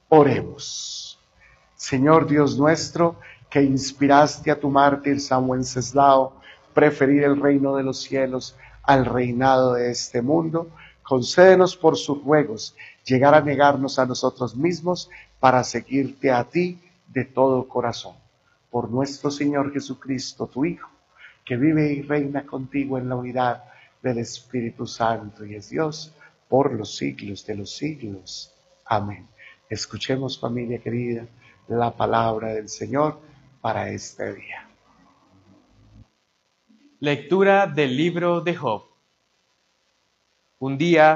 Oremos. Señor Dios nuestro, que inspiraste a tu mártir San Wenceslao preferir el reino de los cielos al reinado de este mundo, concédenos por sus ruegos llegar a negarnos a nosotros mismos para seguirte a ti de todo corazón. Por nuestro Señor Jesucristo, tu Hijo, que vive y reina contigo en la unidad del Espíritu Santo y es Dios por los siglos de los siglos. Amén. Escuchemos, familia querida, la palabra del Señor para este día. Lectura del libro de Job. Un día